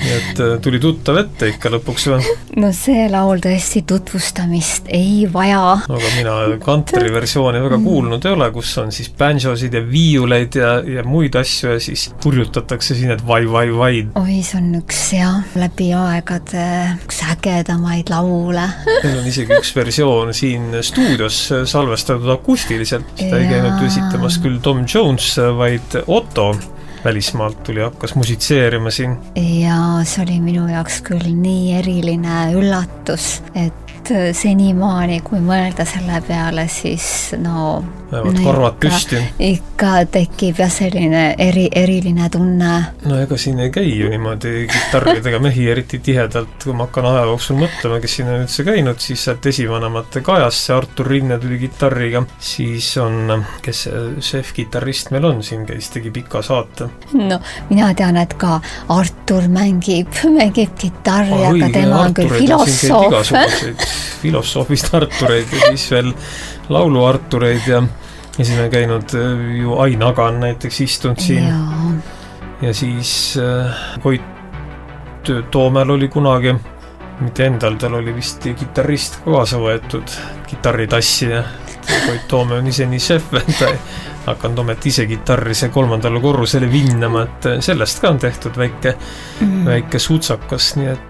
et tuli tuttav ette ikka lõpuks või? No see laul tõesti tutvustamist ei vaja. Aga mina country versiooni väga kuulnud ei ole, kus on siis banjosid ja viiuleid ja muid asju ja siis purjutatakse siin, et vai. Oi, see on üks läbi aegade üks ägedamaid laule. Meil on isegi üks versioon siin stuudios salvestatud akustiliselt, ta ei käinud esitamas küll Tom Jones, vaid Otto välismaalt tuli, hakkas musitseerima siin. Ja see oli minu jaoks küll nii eriline üllatus, et senimaani, kui mõelda selle peale, siis karvad püsti. Ikka tekib ja selline eriline tunne. No ega siin ei käi ju niimoodi kitarridega mehi eriti tihedalt, kui ma hakkan aja jooksul mõtlema, kes siin on üldse käinud, siis sealt esivanemate Kajas, see Artur Rinne tuli kitarriga, siis on, kes šef-kitarrist meil on, siin käis, tegi pika saate. No, mina tean, et ka Artur mängib kitarri, aga tema on küll filosoof. Filosoofist Artureid ja siis veel laulu Artureid ja siin on käinud ju Ain Agan näiteks istunud siin ja siis Koit Toomel oli kunagi, mitte endal, tal oli vist kitarrist kaasa võetud kitarritassi ja Koit Toome on ise nii šef, et ta hakanud ometi ise kitarri see 3. korrusele vinnama, et sellest ka on tehtud väike sutsakas, nii et